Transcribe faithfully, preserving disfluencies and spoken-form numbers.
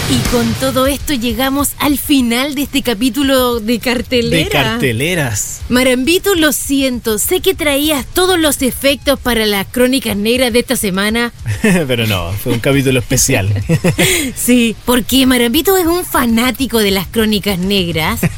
Y con todo esto llegamos al final de este capítulo de cartelera. De carteleras. Marambito, lo siento, sé que traías todos los efectos para las crónicas negras de esta semana. Pero no, fue un capítulo especial. Sí, porque Marambito es un fanático de las crónicas negras.